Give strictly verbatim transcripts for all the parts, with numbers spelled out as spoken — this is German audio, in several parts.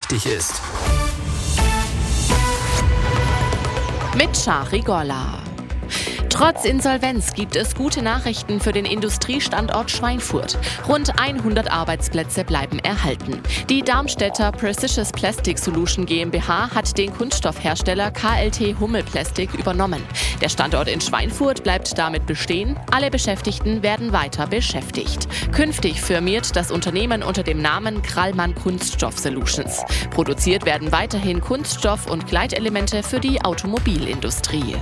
wichtig ist. Mit Shari Gorla. Trotz Insolvenz gibt es gute Nachrichten für den Industriestandort Schweinfurt. Rund hundert Arbeitsplätze bleiben erhalten. Die Darmstädter Precious Plastic Solution GmbH hat den Kunststoffhersteller K L T Hummel Plastic übernommen. Der Standort in Schweinfurt bleibt damit bestehen. Alle Beschäftigten werden weiter beschäftigt. Künftig firmiert das Unternehmen unter dem Namen Krallmann Kunststoff Solutions. Produziert werden weiterhin Kunststoff- und Gleitelemente für die Automobilindustrie.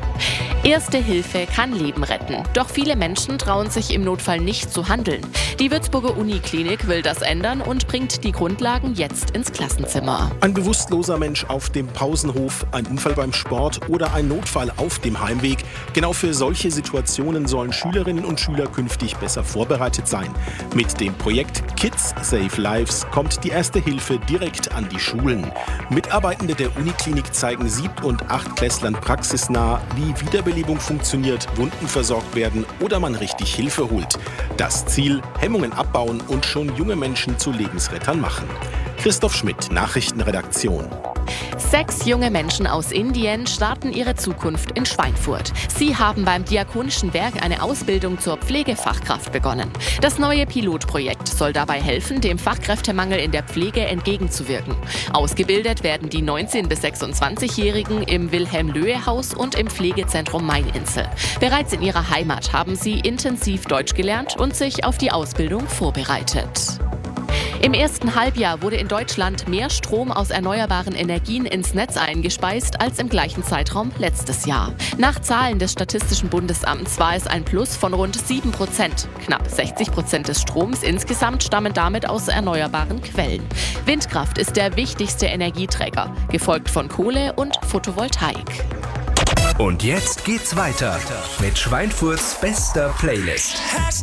Erste Hilfe kann Leben retten. Doch viele Menschen trauen sich im Notfall nicht zu handeln. Die Würzburger Uniklinik will das ändern und bringt die Grundlagen jetzt ins Klassenzimmer. Ein bewusstloser Mensch auf dem Pausenhof, ein Unfall beim Sport oder ein Notfall auf dem Heimweg. Genau für solche Situationen sollen Schülerinnen und Schüler künftig besser vorbereitet sein. Mit dem Projekt Kids Save Lives kommt die Erste Hilfe direkt an die Schulen. Mitarbeitende der Uniklinik zeigen Sieb- und Achtklässlern praxisnah, wie Wiederbelebung funktioniert, Wunden versorgt werden oder man richtig Hilfe holt. Das Ziel: Hemmungen abbauen und schon junge Menschen zu Lebensrettern machen. Christoph Schmidt, Nachrichtenredaktion. Sechs junge Menschen aus Indien starten ihre Zukunft in Schweinfurt. Sie haben beim Diakonischen Werk eine Ausbildung zur Pflegefachkraft begonnen. Das neue Pilotprojekt soll dabei helfen, dem Fachkräftemangel in der Pflege entgegenzuwirken. Ausgebildet werden die neunzehn- bis sechsundzwanzigjährigen im Wilhelm-Löhe-Haus und im Pflegezentrum Maininsel. Bereits in ihrer Heimat haben sie intensiv Deutsch gelernt und sich auf die Ausbildung vorbereitet. Im ersten Halbjahr wurde in Deutschland mehr Strom aus erneuerbaren Energien ins Netz eingespeist als im gleichen Zeitraum letztes Jahr. Nach Zahlen des Statistischen Bundesamts war es ein Plus von rund sieben Prozent. Knapp sechzig Prozent des Stroms insgesamt stammen damit aus erneuerbaren Quellen. Windkraft ist der wichtigste Energieträger, gefolgt von Kohle und Photovoltaik. Und jetzt geht's weiter mit Schweinfurts bester Playlist.